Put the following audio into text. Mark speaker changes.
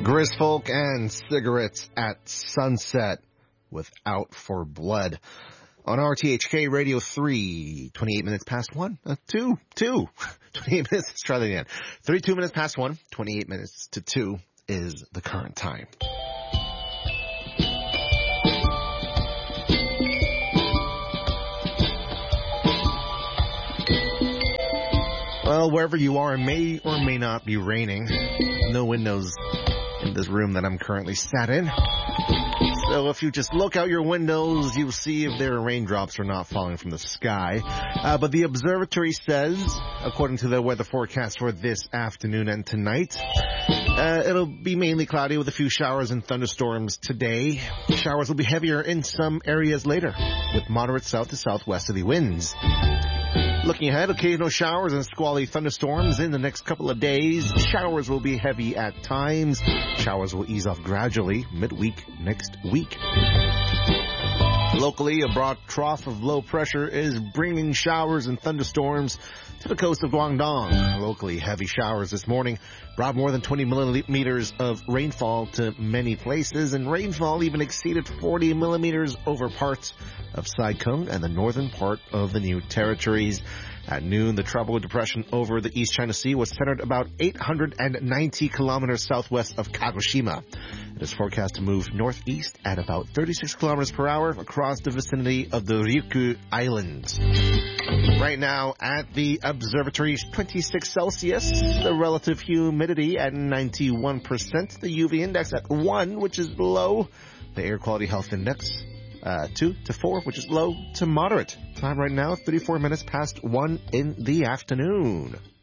Speaker 1: Grisfolk and Cigarettes at Sunset with Out for Blood. On RTHK Radio 3, 28 minutes past 1. 28 minutes, let's try that again. 32 minutes past 1, 28 minutes to 2 is the current time. Well, wherever you are, it may or may not be raining. No windows in this room that I'm currently sat in. So if you just look out your windows, you'll see if there are raindrops or not falling from the sky. But the observatory says, according to the weather forecast for this afternoon and tonight, it'll be mainly cloudy with a few showers and thunderstorms today. Showers will be heavier in some areas later, with moderate south to southwesterly winds. Looking ahead, occasional showers and squally thunderstorms in the next couple of days. Showers will be heavy at times. Showers will ease off gradually midweek next week. Locally, a broad trough of low pressure is bringing showers and thunderstorms to the coast of Guangdong. Locally, heavy showers this morning brought more than 20 millimeters of rainfall to many places, and rainfall even exceeded 40 millimeters over parts of Sai-Kung and the northern part of the New Territories. At noon, the tropical depression over the East China Sea was centered about 890 kilometers southwest of Kagoshima. It is forecast to move northeast at about 36 kilometers per hour across the vicinity of the Ryukyu Islands. Right now at the observatory, 26 Celsius, the relative humidity at 91%, the UV index at 1, which is low, the air quality health index 2 to 4, which is low to moderate. Time right now, 34 minutes past 1 in the afternoon.